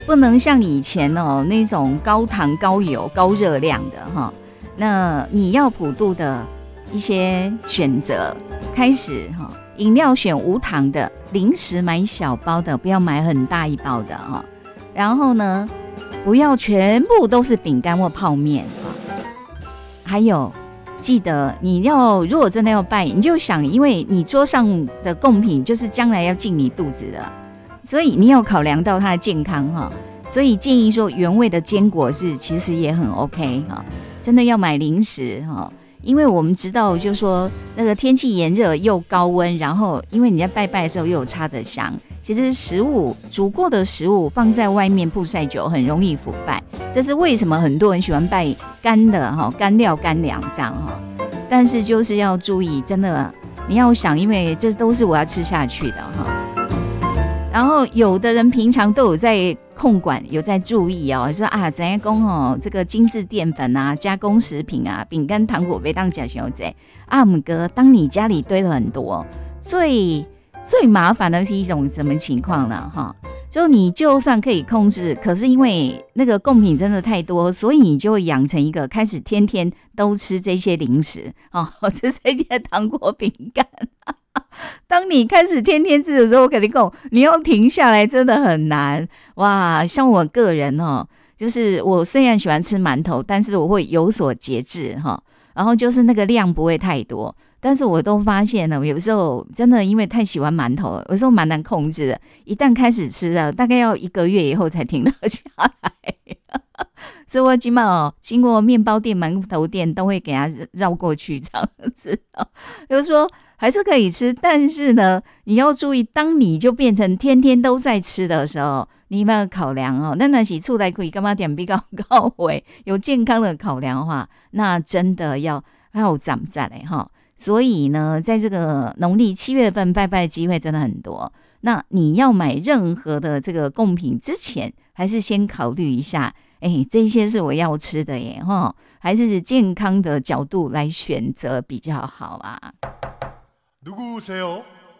不能像以前哦那种高糖、高油、高热量的哈。那你要普度的一些选择，开始哈，饮料选无糖的，零食买小包的，不要买很大一包的哈。然后呢，不要全部都是饼干或泡面哈。还有，记得你要如果真的要拜，你就想，因为你桌上的贡品就是将来要进你肚子的，所以你要考量到它的健康哈。所以建议说，原味的坚果是其实也很 OK 哈。真的要买零食哈，因为我们知道，就是说那个天气炎热又高温，然后因为你在拜拜的时候又有插着香，其实食物煮过的食物放在外面曝晒久很容易腐败，这是为什么很多人喜欢拜干的哈，干料干粮这样哈。但是就是要注意，真的你要想，因为这都是我要吃下去的哈。然后有的人平常都有在控管，有在注意哦，说啊，怎样讲哦，这个精致淀粉啊、加工食品啊、饼干、糖果别当假小姐啊，姆哥，当你家里堆了很多，最麻烦的是一种什么情况呢？哈，就你就算可以控制，可是因为那个贡品真的太多，所以你就会养成一个开始天天都吃这些零食哦，吃这些糖果、饼干。当你开始天天吃的时候，我跟你讲，你要停下来真的很难哇！像我个人哦，就是我虽然喜欢吃馒头，但是我会有所节制哈。然后就是那个量不会太多，但是我都发现了，有时候真的因为太喜欢馒头了，有时候蛮难控制的。一旦开始吃了，大概要1个月以后才停得下来。所以我今晚哦，经过面包店、馒头店都会给它绕过去这样子，就是说还是可以吃，但是呢，你要注意，当你就变成天天都在吃的时候，你有没有考量哦？那是出来可以干嘛点比较高位，有健康的考量的话，那真的要涨价嘞哈。所以呢，在这个农历7月份拜拜的机会真的很多。那你要买任何的这个贡品之前，还是先考虑一下，这些是我要吃的耶哈，还是健康的角度来选择比较好啊。 누구세요?